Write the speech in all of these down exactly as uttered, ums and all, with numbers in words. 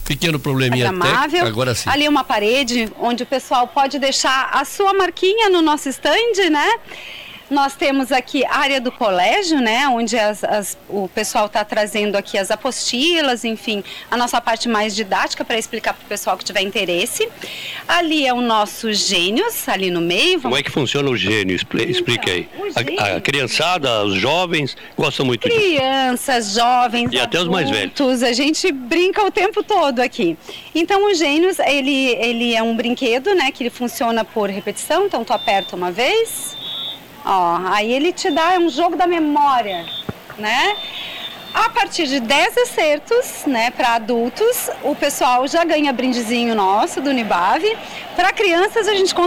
Pequeno probleminha até, agora sim. Ali uma parede onde o pessoal pode deixar a sua marquinha no nosso stand, né? Nós temos aqui a área do colégio, né, onde as, as, o pessoal está trazendo aqui as apostilas, enfim, a nossa parte mais didática para explicar para o pessoal que tiver interesse. Ali é o nosso Gênios, ali no meio. Como é que funciona o Gênio? Expli Explique aí. Então, a, a criançada, os jovens, gostam muito disso. Crianças, jovens, e até adultos, os mais velhos. A gente brinca o tempo todo aqui. Então, o Gênios, ele, ele é um brinquedo, né, que ele funciona por repetição, então tu aperta uma vez... Ó, aí ele te dá, é um jogo da memória, né? A partir de dez acertos, né, para adultos, o pessoal já ganha brindezinho nosso do Unibave. Para crianças, a gente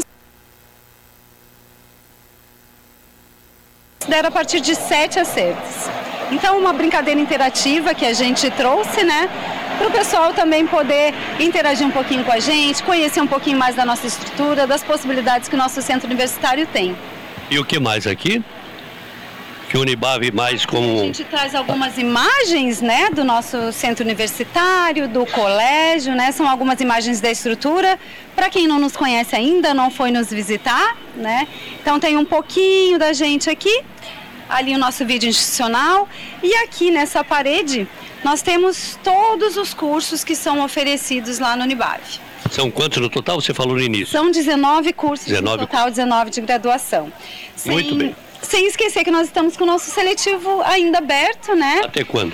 considera a partir de sete acertos. Então, uma brincadeira interativa que a gente trouxe, né? Para o pessoal também poder interagir um pouquinho com a gente, conhecer um pouquinho mais da nossa estrutura, das possibilidades que o nosso centro universitário tem. E o que mais aqui? Que o Unibave mais como... A gente traz algumas imagens, né, do nosso centro universitário, do colégio, né, são algumas imagens da estrutura. Para quem não nos conhece ainda, não foi nos visitar, né, então tem um pouquinho da gente aqui, ali o nosso vídeo institucional, e aqui nessa parede nós temos todos os cursos que são oferecidos lá no Unibave. São quantos no total? Você falou no início. São dezenove cursos dezenove no total, dezenove de graduação. Sem, Muito bem. Sem esquecer que nós estamos com o nosso seletivo ainda aberto, né? Até quando?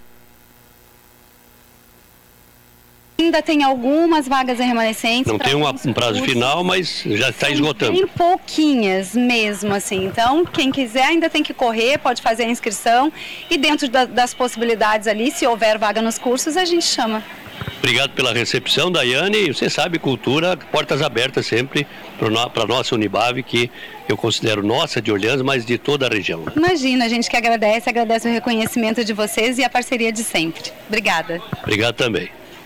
Ainda tem algumas vagas remanescentes. Não tem uma, um prazo cursos. final, mas já está esgotando. Tem pouquinhas mesmo, assim. Então, quem quiser ainda tem que correr, pode fazer a inscrição. E dentro da, das possibilidades ali, se houver vaga nos cursos, a gente chama. Obrigado pela recepção, Daiane. Você sabe, cultura, portas abertas sempre para a nossa Unibave, que eu considero nossa de Orleans, mas de toda a região. Imagina, a gente que agradece, agradece o reconhecimento de vocês e a parceria de sempre. Obrigada. Obrigado também.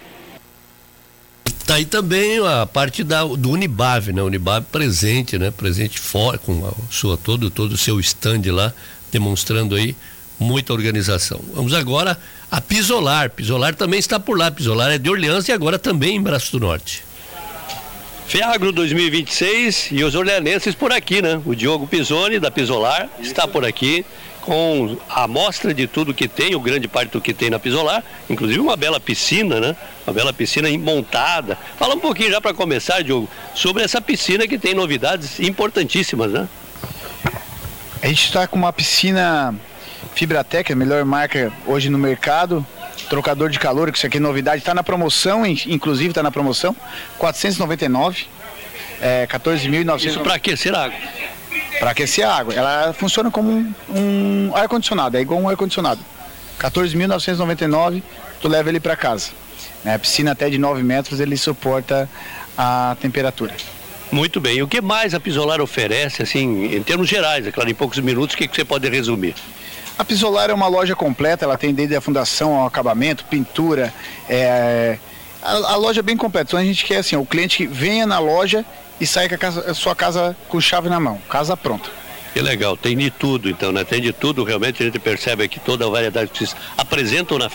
Tá aí também a parte da, do Unibave, né? Unibave presente, né? Presente fora, com a sua, todo, todo o seu stand lá, demonstrando aí muita organização. Vamos agora a Pisolar. Pisolar também está por lá. Pisolar é de Orleans e agora também em Braço do Norte. Feagro dois mil e vinte e seis e os orleanenses por aqui, né? O Diogo Pisoni da Pisolar está por aqui com a amostra de tudo que tem, o grande parte do que tem na Pisolar, inclusive uma bela piscina, né? Uma bela piscina montada. Fala um pouquinho já para começar, Diogo, sobre essa piscina que tem novidades importantíssimas, né? A gente está com uma piscina Fibratec, a melhor marca hoje no mercado, trocador de calor, que isso aqui é novidade, está na promoção, inclusive está na promoção, quatrocentos e noventa e nove, é, quatorze mil e novecentos. Isso para aquecer a água? Para aquecer a água, ela funciona como um, um ar-condicionado, é igual um ar-condicionado, quatorze mil novecentos e noventa e nove, tu leva ele para casa, né? A piscina até de nove metros, ele suporta a temperatura. Muito bem, e o que mais a Pisolar oferece, assim, em termos gerais, é claro, em poucos minutos, o que, que você pode resumir? A Pisolar é uma loja completa, ela tem desde a fundação ao acabamento, pintura, é, a, a loja é bem completa. Então a gente quer assim, o cliente que venha na loja e saia com a, casa, a sua casa com chave na mão, casa pronta. Que legal, tem de tudo então, né? Tem de tudo, realmente a gente percebe aqui toda a variedade que vocês apresentam na